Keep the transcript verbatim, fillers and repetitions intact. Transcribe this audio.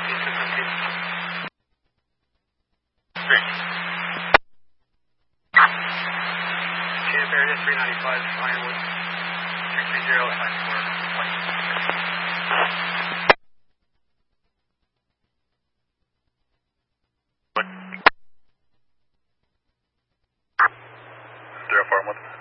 three ninety-five, Ironwood, three three zero, five four, zero four, what?